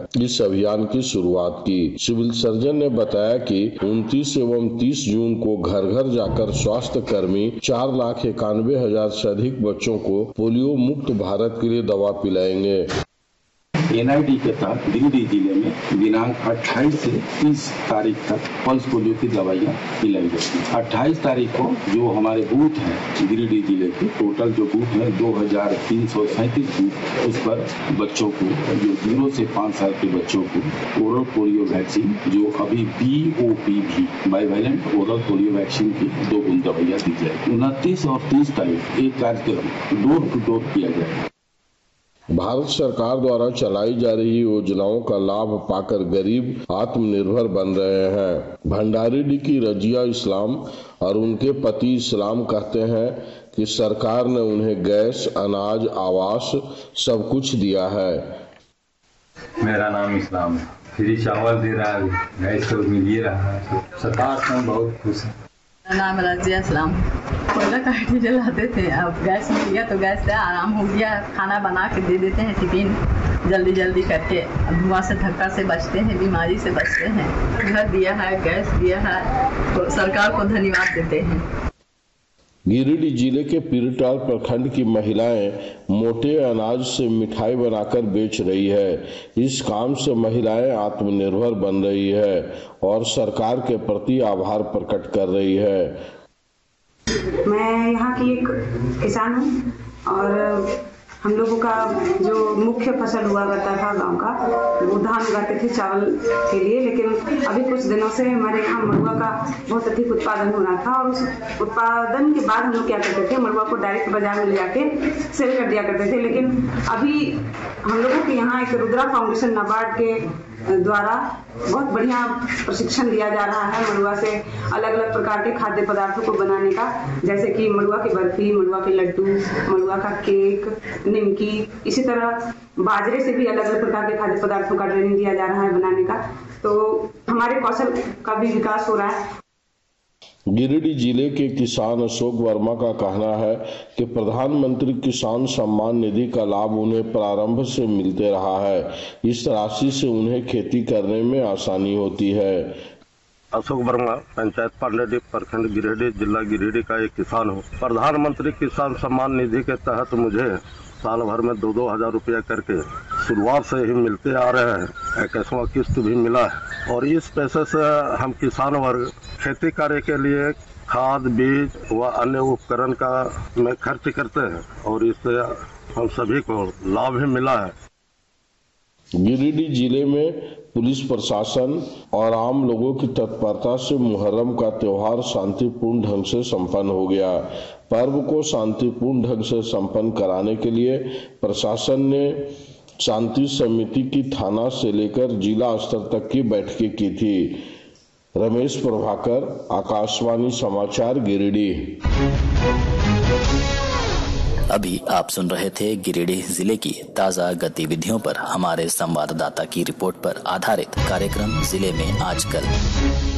इस अभियान की शुरुआत की। सिविल सर्जन ने बताया कि 29 एवं 30 जून को घर घर जाकर स्वास्थ्य कर्मी 4,91,000 से अधिक बच्चों को पोलियो मुक्त भारत के लिए दवा पिलाएंगे। NID के तहत गिरिडीह जिले में दिनांक 28 से 30 तारीख तक पल्स पोलियो की दवाइयाँ पिलाई जाती है। 28 तारीख को जो हमारे बूथ हैं गिरिडीह जिले के, टोटल जो बूथ है 2337 बूथ, उस पर बच्चों को, जो 0 से 5 साल के बच्चों को ओरल पोलियो वैक्सीन, जो अभी BOPV bivalent oral polio vaccine की 2 बूंद दवाइयाँ दी जाएगी। 29 और 30 तारीख एक कार्यक्रम डोर टू डोर किया जाएगा। भारत सरकार द्वारा चलाई जा रही योजनाओं का लाभ पाकर गरीब आत्मनिर्भर बन रहे हैं। भंडारीडीह की रजिया इस्लाम और उनके पति इस्लाम कहते हैं कि सरकार ने उन्हें गैस, अनाज, आवास सब कुछ दिया है। मेरा नाम इस्लाम है। फ्री चावल दे रहा है, गैस तो मिल ही रहा है। सरकार से हम बहुत खुश हैं। मेरा नाम रजिया इस्लाम। कोयला काट जलाते थे, अब गैस मिल गया तो गैस से आराम हो गया। खाना बना के दे देते हैं टिफिन जल्दी जल्दी करके। धुआं से धक्का से बचते हैं, बीमारी से बचते हैं। घर दिया है, गैस दिया है, तो सरकार को धन्यवाद देते हैं। गिरिडीह जिले के पीरटाल प्रखंड की महिलाएं मोटे अनाज से मिठाई बनाकर बेच रही है। इस काम से महिलाएं आत्मनिर्भर बन रही है और सरकार के प्रति आभार प्रकट कर रही है। मैं यहाँ की एक किसान हूँ और हम लोगों का जो मुख्य फसल हुआ करता था गांव का, वो धान उगाते थे चावल के लिए। लेकिन अभी कुछ दिनों से हमारे यहाँ मड़ुआ का बहुत अधिक उत्पादन हो रहा था और उस उत्पादन के बाद हम लोग क्या करते थे, मड़ुआ को डायरेक्ट बाजार में ले जाके सेल कर दिया करते थे। लेकिन अभी हम लोगों के यहाँ एक रुद्रा फाउंडेशन नाबार्ड के द्वारा बहुत बढ़िया प्रशिक्षण दिया जा रहा है मड़ुआ से अलग अलग प्रकार के खाद्य पदार्थों को बनाने का, जैसे कि मड़ुआ की बर्फी, मड़ुआ के लड्डू, मड़ुआ का केक, निमकी। इसी तरह बाजरे से भी अलग अलग प्रकार के खाद्य पदार्थों का ट्रेनिंग दिया जा रहा है बनाने का। तो हमारे कौशल का भी विकास हो रहा है। गिरिडीह जिले के किसान अशोक वर्मा का कहना है कि प्रधानमंत्री किसान सम्मान निधि का लाभ उन्हें प्रारंभ से मिलते रहा है। इस राशि से उन्हें खेती करने में आसानी होती है। अशोक वर्मा, पंचायत पांडेडीह, प्रखंड गिरिडीह, जिला गिरिडीह का एक किसान हूँ। प्रधानमंत्री किसान सम्मान निधि के तहत मुझे साल भर में 2-2 हजार रुपया करके शुरुआत से ही मिलते आ रहे हैं। 21वां किस्त भी मिला है और इस पैसे से हम किसान वर्ग खेती कार्य के लिए खाद, बीज व अन्य उपकरण का में खर्च करते हैं और इससे हम सभी को लाभ भी मिला है। गिरिडीह जिले में पुलिस प्रशासन और आम लोगों की तत्परता से मुहर्रम का त्योहार शांतिपूर्ण ढंग से संपन्न हो गया। पर्व को शांतिपूर्ण ढंग से संपन्न कराने के लिए प्रशासन ने शांति समिति की थाना से लेकर जिला स्तर तक की बैठकें की थी। रमेश प्रभाकर, आकाशवाणी समाचार, गिरिडीह। अभी आप सुन रहे थे गिरिडीह जिले की ताजा गतिविधियों पर हमारे संवाददाता की रिपोर्ट पर आधारित कार्यक्रम जिले में आजकल।